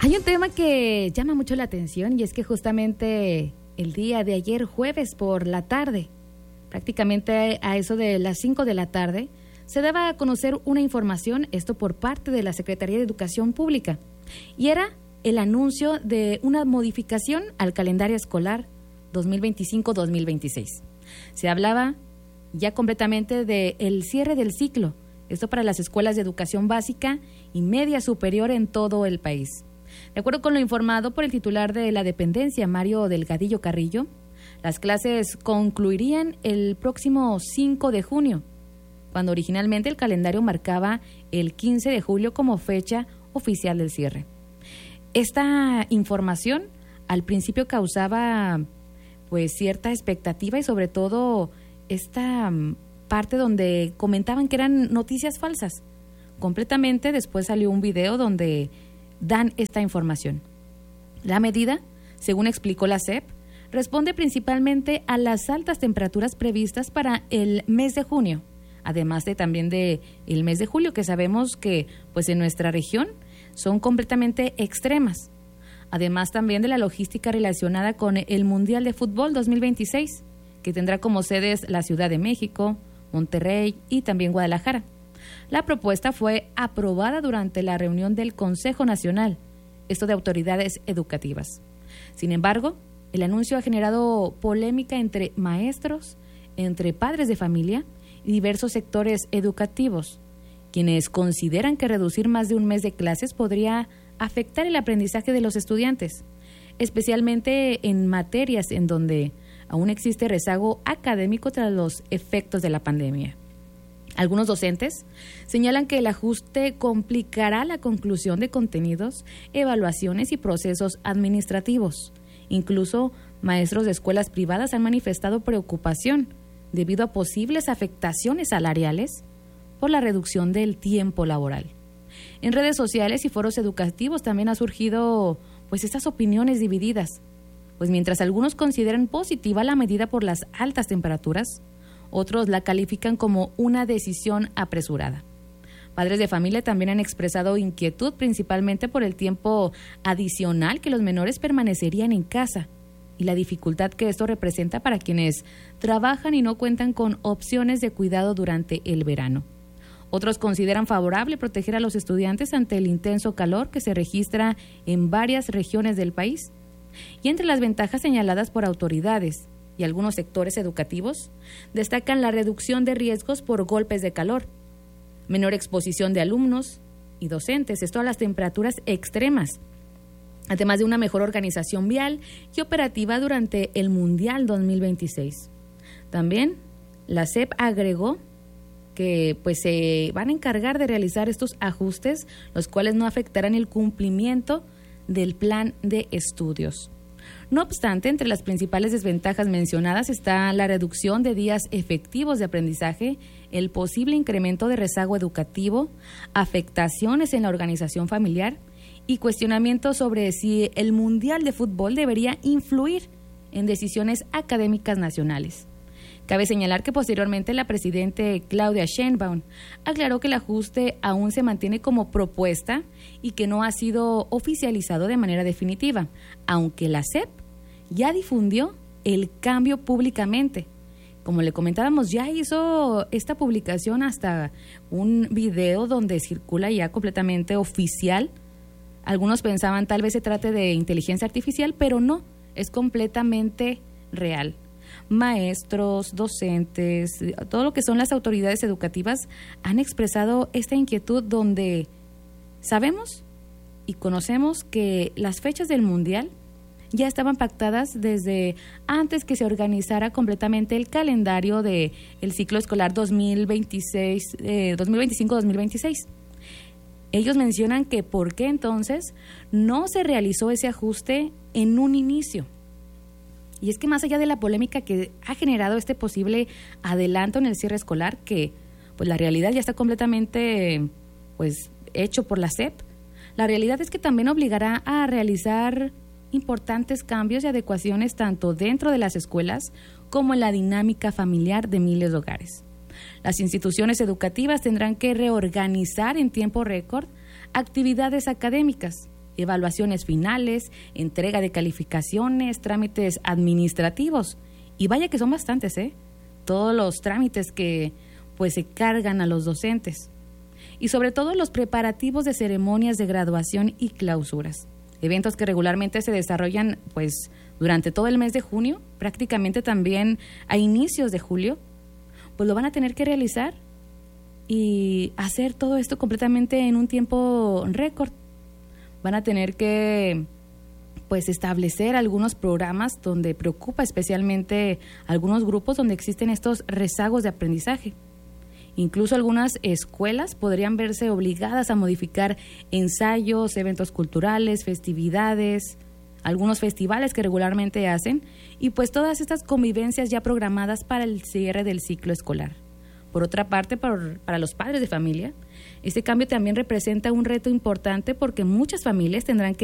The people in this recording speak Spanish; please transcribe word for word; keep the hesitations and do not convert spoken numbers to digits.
Hay un tema que llama mucho la atención y es que justamente el día de ayer, jueves por la tarde, prácticamente a eso de las cinco de la tarde, se daba a conocer una información, esto por parte de la Secretaría de Educación Pública, y era el anuncio de una modificación al calendario escolar dos mil veinticinco dos mil veintiséis. Se hablaba ya completamente del cierre del ciclo, esto para las escuelas de educación básica y media superior en todo el país. De acuerdo con lo informado por el titular de la dependencia, Mario Delgadillo Carrillo, las clases concluirían el próximo cinco de junio, cuando originalmente el calendario marcaba el quince de julio como fecha oficial del cierre. Esta información al principio causaba pues cierta expectativa y sobre todo esta parte donde comentaban que eran noticias falsas. Completamente después salió un video donde dan esta información. La medida, según explicó la S E P, responde principalmente a las altas temperaturas previstas para el mes de junio, además de también de el mes de julio, que sabemos que pues en nuestra región son completamente extremas. Además también de la logística relacionada con el Mundial de Fútbol dos mil veintiséis, que tendrá como sedes la Ciudad de México, Monterrey y también Guadalajara. La propuesta fue aprobada durante la reunión del Consejo Nacional, esto de autoridades educativas. Sin embargo, el anuncio ha generado polémica entre maestros, entre padres de familia y diversos sectores educativos, quienes consideran que reducir más de un mes de clases podría afectar el aprendizaje de los estudiantes, especialmente en materias en donde aún existe rezago académico tras los efectos de la pandemia. Algunos docentes señalan que el ajuste complicará la conclusión de contenidos, evaluaciones y procesos administrativos. Incluso maestros de escuelas privadas han manifestado preocupación debido a posibles afectaciones salariales por la reducción del tiempo laboral. En redes sociales y foros educativos también ha surgido pues estas opiniones divididas, pues mientras algunos consideran positiva la medida por las altas temperaturas, otros la califican como una decisión apresurada. Padres de familia también han expresado inquietud principalmente por el tiempo adicional que los menores permanecerían en casa y la dificultad que esto representa para quienes trabajan y no cuentan con opciones de cuidado durante el verano. Otros consideran favorable proteger a los estudiantes ante el intenso calor que se registra en varias regiones del país. Y entre las ventajas señaladas por autoridades y algunos sectores educativos, destacan la reducción de riesgos por golpes de calor, menor exposición de alumnos y docentes, esto a las temperaturas extremas, además de una mejor organización vial y operativa durante el Mundial dos mil veintiséis. También la S E P agregó que pues se van a encargar de realizar estos ajustes, los cuales no afectarán el cumplimiento del plan de estudios. No obstante, entre las principales desventajas mencionadas está la reducción de días efectivos de aprendizaje, el posible incremento de rezago educativo, afectaciones en la organización familiar y cuestionamientos sobre si el Mundial de Fútbol debería influir en decisiones académicas nacionales. Cabe señalar que posteriormente la presidenta Claudia Sheinbaum aclaró que el ajuste aún se mantiene como propuesta y que no ha sido oficializado de manera definitiva, aunque la S E P ya difundió el cambio públicamente. Como le comentábamos, ya hizo esta publicación hasta un video donde circula ya completamente oficial. Algunos pensaban tal vez se trate de inteligencia artificial, pero no, es completamente real. Maestros, docentes, todo lo que son las autoridades educativas han expresado esta inquietud donde sabemos y conocemos que las fechas del Mundial ya estaban pactadas desde antes que se organizara completamente el calendario del ciclo escolar dos mil veintiséis, eh, dos mil veinticinco dos mil veintiséis. Ellos mencionan que por qué entonces no se realizó ese ajuste en un inicio. Y es que más allá de la polémica que ha generado este posible adelanto en el cierre escolar, que pues la realidad ya está completamente pues hecho por la S E P, la realidad es que también obligará a realizar importantes cambios y adecuaciones tanto dentro de las escuelas como en la dinámica familiar de miles de hogares. Las instituciones educativas tendrán que reorganizar en tiempo récord actividades académicas, evaluaciones finales, entrega de calificaciones, trámites administrativos. Y vaya que son bastantes, ¿eh? Todos los trámites que pues se cargan a los docentes. Y sobre todo los preparativos de ceremonias de graduación y clausuras. Eventos que regularmente se desarrollan pues durante todo el mes de junio, prácticamente también a inicios de julio, pues lo van a tener que realizar y hacer todo esto completamente en un tiempo récord. Van a tener que pues establecer algunos programas donde preocupa especialmente algunos grupos donde existen estos rezagos de aprendizaje. Incluso algunas escuelas podrían verse obligadas a modificar ensayos, eventos culturales, festividades, algunos festivales que regularmente hacen, y pues todas estas convivencias ya programadas para el cierre del ciclo escolar. Por otra parte, por, para los padres de familia, este cambio también representa un reto importante porque muchas familias tendrán que